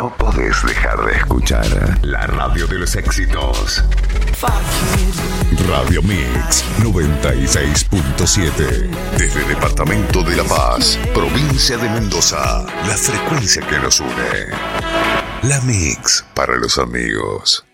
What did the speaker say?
no podés dejar de escuchar la radio de los éxitos. Radio Mix 96.7. Desde Departamento de La Paz, provincia de Mendoza, la frecuencia que nos une. La Mix para los amigos.